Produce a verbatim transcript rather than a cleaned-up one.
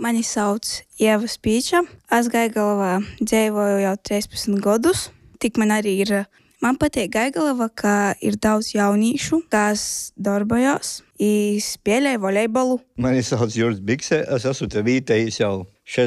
Mani sauc Ieva Spīča. Es Gaigalavā dzīvoju jau trīspadsmit gadus. Tik man arī ir. Man patīk Gaigalava, ka ir daudz jauniešu, kas darbojas, spēlē volejbolu. Mani sauc Juris Bikse, es esmu te vietējais jau